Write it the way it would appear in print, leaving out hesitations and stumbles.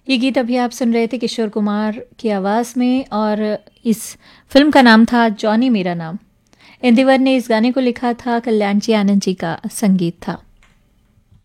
ये गीत अभी आप सुन रहे थे किशोर कुमार की आवाज़ में, और इस फिल्म का नाम था जॉनी मेरा नाम। इंदिवर ने इस गाने को लिखा था, कल्याण जी आनंद जी का संगीत था।